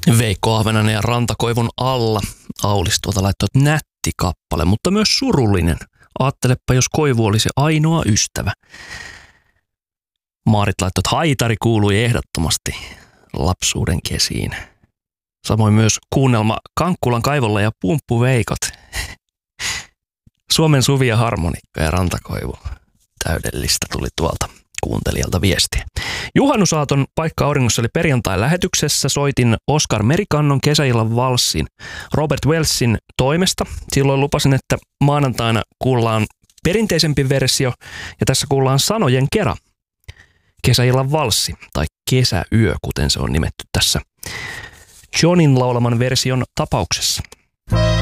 Veikko Ahvenainen ja Rantakoivun alla. Aulis tuolta laittoi nätti kappale, mutta myös surullinen. Aattelepa, jos koivu olisi ainoa ystävä. Maarit laittoi, että haitari kuului ehdottomasti lapsuuden kesiin. Samoin myös kuunnelma Kankkulan kaivolla ja Pumppuveikot. Suomen Suvi ja harmonikka ja Rantakoivu. Täydellistä tuli tuolta kuuntelijalta viestiä. Juhannusaaton paikka auringossa oli perjantai-lähetyksessä. Soitin Oskar Merikannon kesäillan valssin Robert Wellsin toimesta. Silloin lupasin, että maanantaina kuullaan perinteisempi versio ja tässä kuullaan sanojen kera. Kesäillan valssi tai kesäyö, kuten se on nimetty tässä Johnin laulaman version tapauksessa.